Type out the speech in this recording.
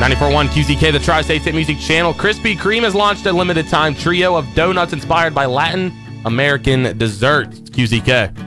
94.1 QZK, the Tri-State Hit Music Channel. Krispy Kreme has launched a limited time trio of donuts inspired by Latin American desserts. QZK.